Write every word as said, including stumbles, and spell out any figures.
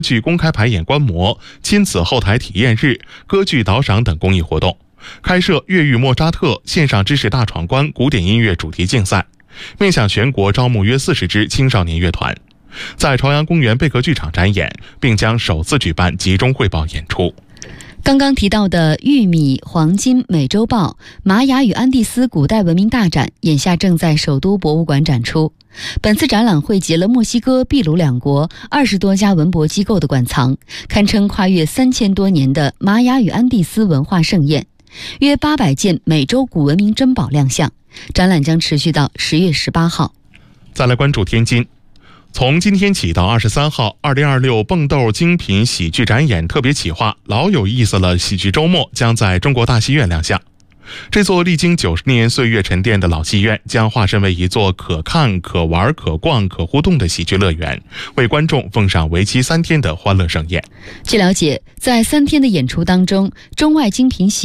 剧公开排演观摩、亲子后台体验日、歌剧导赏等公益活动，开设越狱莫扎特线上知识大闯关古典音乐主题竞赛，面向全国招募约四十支青少年乐团，在朝阳公园贝壳剧场展演，并将首次举办集中汇报演出。 刚刚提到的玉米、黄金、美洲豹、玛雅与安第斯古代文明大展，眼下正在首都博物馆展出。本次展览汇集了墨西哥、秘鲁两国二十多家文博机构的馆藏，堪称跨越三千多年的玛雅与安第斯文化盛宴。约八百件美洲古文明珍宝亮相，展览将持续到十月十八号。 再来关注天津。从今天起到二十三号，二零二六蹦豆精品喜剧展演特别企划老有意思了喜剧周末将在中国大戏院亮相。这座历经九十年岁月沉淀的老戏院将化身为一座可看、可玩、可逛、可互动的喜剧乐园，为观众奉上为期三天的欢乐盛宴。 据了解，在三天的演出当中，中外精品喜